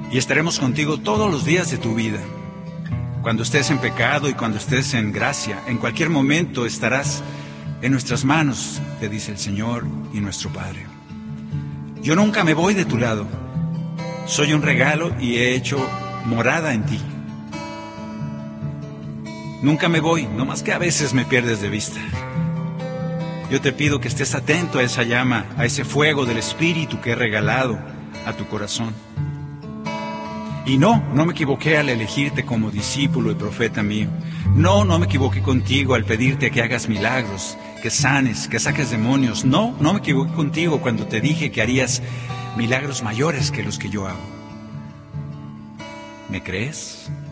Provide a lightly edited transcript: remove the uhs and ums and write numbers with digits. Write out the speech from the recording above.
y estaremos contigo todos los días de tu vida. Cuando estés en pecado y cuando estés en gracia, en cualquier momento estarás en nuestras manos, te dice el Señor y nuestro Padre. Yo nunca me voy de tu lado. Soy un regalo y he hecho morada en ti. Nunca me voy, no más que a veces me pierdes de vista. Yo te pido que estés atento a esa llama, a ese fuego del Espíritu que he regalado a tu corazón. Y no me equivoqué al elegirte como discípulo y profeta mío. No me equivoqué contigo al pedirte que hagas milagros, que sanes, que saques demonios. No me equivoqué contigo cuando te dije que harías milagros mayores que los que yo hago. ¿Me crees?